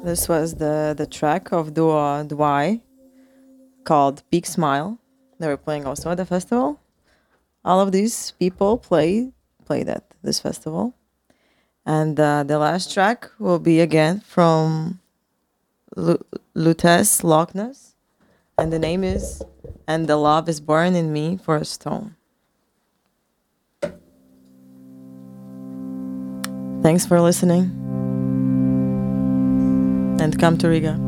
This was the track of Duo Dwai called Big Smile. They were playing also at the festival. All of these people played at this festival. And the last track will be again from Lutes Loch Ness. And the name is And the Love is Born in Me for a Stone. Thanks for listening. And come to Riga.